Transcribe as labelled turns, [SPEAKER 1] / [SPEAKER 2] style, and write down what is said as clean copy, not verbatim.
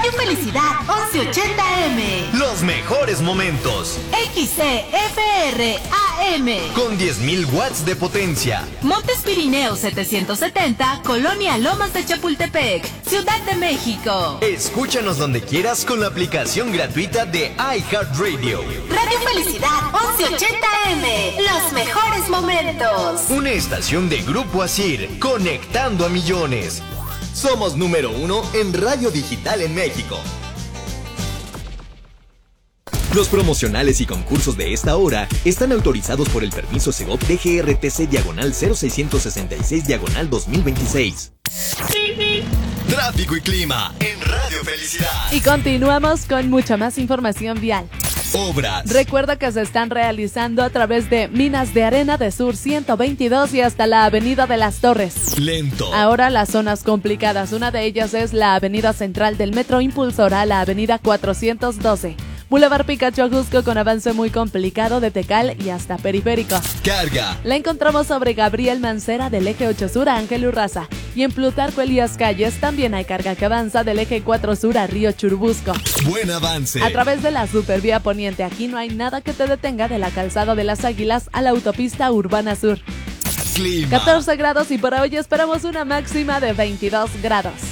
[SPEAKER 1] Radio Felicidad 1180M.
[SPEAKER 2] Los mejores momentos.
[SPEAKER 1] XCFR AM.
[SPEAKER 2] Con 10.000 watts de potencia.
[SPEAKER 1] Montes Pirineos 770, Colonia Lomas de Chapultepec, Ciudad de México.
[SPEAKER 2] Escúchanos donde quieras con la aplicación gratuita de iHeartRadio.
[SPEAKER 1] Radio Felicidad 1180M. Los mejores momentos.
[SPEAKER 2] Una estación de Grupo Asir, conectando a millones. Somos número 1 en radio digital en México. Los promocionales y concursos de esta hora están autorizados por el permiso Segov DGRTC/0666/2026. Tráfico y clima en Radio Felicidad.
[SPEAKER 3] Y continuamos con mucha más información vial.
[SPEAKER 2] Obras.
[SPEAKER 3] Recuerda que se están realizando a través de Minas de Arena de Sur 122 y hasta la Avenida de las Torres.
[SPEAKER 2] Lento.
[SPEAKER 3] Ahora las zonas complicadas, una de ellas es la Avenida Central del Metro Impulsora a la Avenida 412. Boulevard Picacho Ajusco con avance muy complicado de Tecal y hasta Periférico.
[SPEAKER 2] Carga.
[SPEAKER 3] La encontramos sobre Gabriel Mancera del eje 8 Sur a Ángel Urraza. Y en Plutarco Elías Calles también hay carga que avanza del eje 4 Sur a Río Churubusco.
[SPEAKER 2] Buen avance.
[SPEAKER 3] A través de la Supervía Poniente, aquí no hay nada que te detenga de la Calzada de las Águilas a la Autopista Urbana Sur.
[SPEAKER 2] Clima.
[SPEAKER 3] 14 grados y para hoy esperamos una máxima de 22 grados.